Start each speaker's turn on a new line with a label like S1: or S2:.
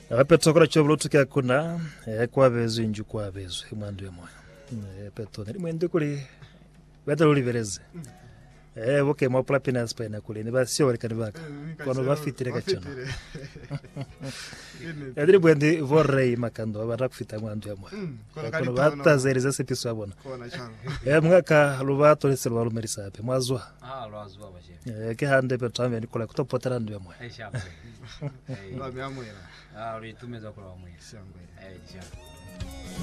S1: Apetokora choblo tukia kuna kwa bezu inju kwa bezu imwandu ya moyo. Petone rimwende kuri beta ulivereze. Boke mo plapina spina kuri ni basio bari kanibaka. Kono bafitire gachono. Edri bwendi vorrei makando abara kufita mwandu ya moyo. Kono batazeriza sepiso abona. Mwaka lubato leselwa lumerisa ape mwazwa.
S2: Lwazwa bashe.
S1: Ke hande petame ni kula kutopotera ndu ya moyo.
S2: Shapo. Uritumeza kula wa moyo. Shangwe. Shapo.